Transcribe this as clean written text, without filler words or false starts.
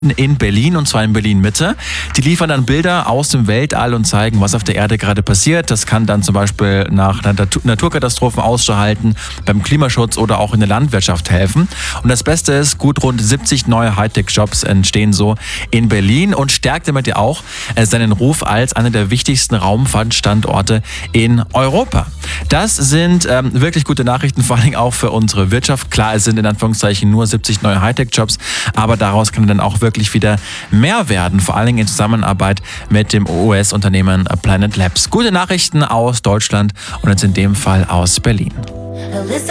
in Berlin, und zwar in Berlin-Mitte. Die liefern dann Bilder aus dem Weltall und zeigen, was auf der Erde gerade passiert. Das kann dann zum Beispiel nach Naturkatastrophen Ausschau halten, beim Klimaschutz oder auch in der Landwirtschaft helfen. Und das Beste ist, gut rund 70 neue Hightech-Jobs entstehen so in Berlin und stärkt damit ja auch seinen Ruf als einer der wichtigsten Raumfahrtstandorte in Europa. Das sind wirklich gute Nachrichten, vor allem auch für unsere Wirtschaft. Klar, es sind in Anführungszeichen nur 70 neue Hightech-Jobs, aber daraus kann dann auch wirklich wieder mehr werden, vor allen Dingen in Zusammenarbeit mit dem US-Unternehmen Planet Labs. Gute Nachrichten aus Deutschland und jetzt in dem Fall aus Berlin.